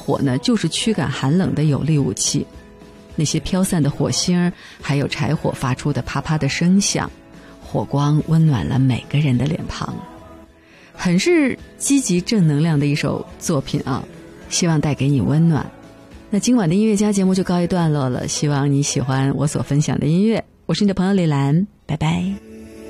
火呢，就是驱赶寒冷的有力武器。那些飘散的火星，还有柴火发出的啪啪的声响，火光温暖了每个人的脸庞，很是积极正能量的一首作品啊，希望带给你温暖。那今晚的音乐家节目就告一段落了，希望你喜欢我所分享的音乐。我是你的朋友李兰，拜拜。